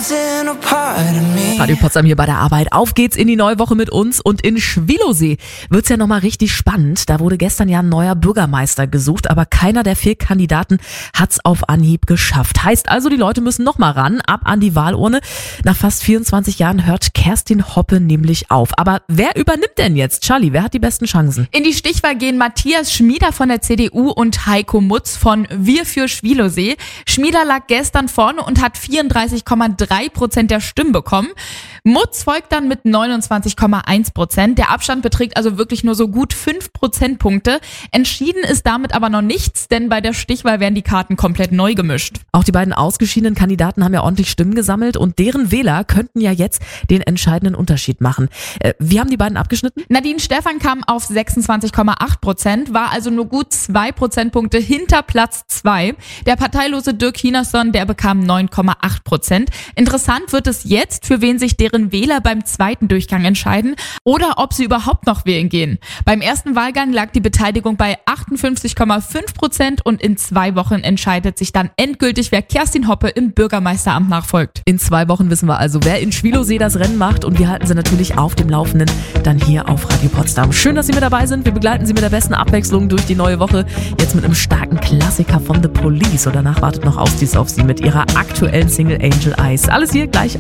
Radio Potsdam hier bei der Arbeit. Auf geht's in die neue Woche mit uns und in Schwilosee wird's ja nochmal richtig spannend. Da wurde gestern ja ein neuer Bürgermeister gesucht, aber keiner der 4 Kandidaten hat's auf Anhieb geschafft. Heißt also, die Leute müssen nochmal ran, ab an die Wahlurne. Nach fast 24 Jahren hört Kerstin Hoppe nämlich auf. Aber wer übernimmt denn jetzt? Charlie, wer hat die besten Chancen? In die Stichwahl gehen Matthias Schmieder von der CDU und Heiko Mutz von Wir für Schwilosee. Schmieder lag gestern vorne und hat 34,3% der Stimmen bekommen. Mutz folgt dann mit 29,1%. Der Abstand beträgt also wirklich nur so gut 5 Prozentpunkte. Entschieden ist damit aber noch nichts, denn bei der Stichwahl werden die Karten komplett neu gemischt. Auch die beiden ausgeschiedenen Kandidaten haben ja ordentlich Stimmen gesammelt und deren Wähler könnten ja jetzt den entscheidenden Unterschied machen. Wie haben die beiden abgeschnitten? Nadine Stephan kam auf 26,8%, war also nur gut 2 Prozentpunkte hinter Platz 2. Der parteilose Dirk Hienersson, der bekam 9,8%. Interessant wird es jetzt, für wen sich deren Wähler beim zweiten Durchgang entscheiden oder ob sie überhaupt noch wählen gehen. Beim ersten Wahlgang lag die Beteiligung bei 58,5% und in 2 Wochen entscheidet sich dann endgültig, wer Kerstin Hoppe im Bürgermeisteramt nachfolgt. In 2 Wochen wissen wir also, wer in Schwilosee das Rennen macht und wir halten sie natürlich auf dem Laufenden dann hier auf Radio Potsdam. Schön, dass Sie mit dabei sind. Wir begleiten Sie mit der besten Abwechslung durch die neue Woche. Jetzt mit einem starken Klassiker von The Police und danach wartet noch Ausdies auf Sie mit ihrer aktuellen Single Angel Eyes. Alles hier gleich